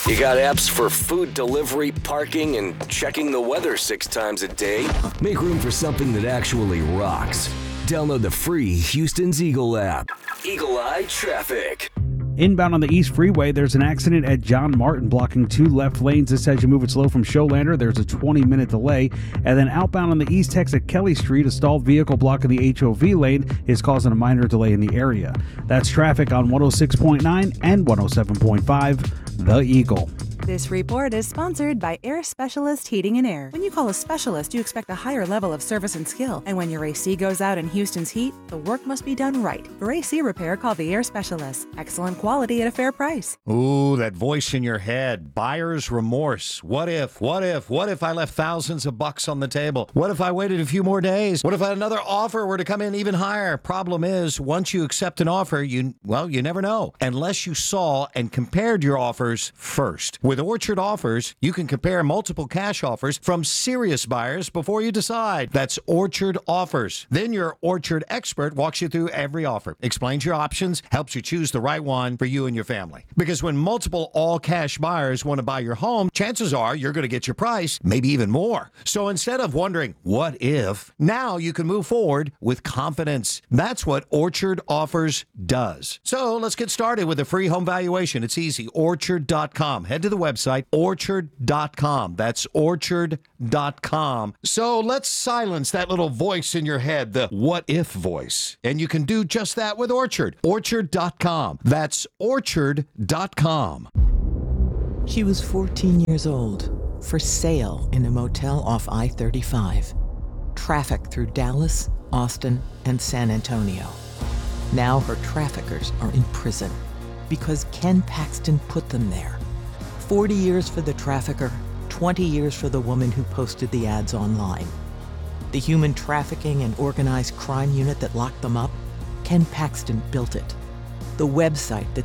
You got apps for food delivery, parking, and checking the weather 6 times a day? Make room for something that actually rocks. Download the free Houston's Eagle app. Eagle Eye Traffic. Inbound on the East Freeway, there's an accident at John Martin blocking 2 left lanes. This as you move it slow from Showlander. There's a 20-minute delay. And then outbound on the East exit Kelly Street, a stalled vehicle blocking the HOV lane is causing a minor delay in the area. That's traffic on 106.9 and 107.5, The Eagle. This report is sponsored by Air Specialist Heating and Air. When you call a specialist, you expect a higher level of service and skill. And when your AC goes out in Houston's heat, the work must be done right. For AC repair, call the Air Specialist. Excellent quality at a fair price. Ooh, that voice in your head. Buyer's remorse. What if I left thousands of bucks on the table? What if I waited a few more days? What if another offer were to come in even higher? Problem is, once you accept an offer, you never know. Unless you saw and compared your offers first. With Orchard Offers, you can compare multiple cash offers from serious buyers before you decide. That's Orchard Offers. Then your Orchard expert walks you through every offer, explains your options, helps you choose the right one for you and your family. Because when multiple all-cash buyers want to buy your home, chances are you're going to get your price, maybe even more. So instead of wondering, what if, now you can move forward with confidence. That's what Orchard Offers does. So let's get started with a free home valuation. It's easy. Orchard.com. Head to the website, orchard.com. That's orchard.com. So let's silence that little voice in your head, the what if voice. And you can do just that with Orchard. Orchard.com. That's orchard.com. She was 14 years old, for sale in a motel off I-35. Traffic through Dallas, Austin, and San Antonio. Now her traffickers are in prison because Ken Paxton put them there. 40 years for the trafficker, 20 years for the woman who posted the ads online. The human trafficking and organized crime unit that locked them up, Ken Paxton built it. The website that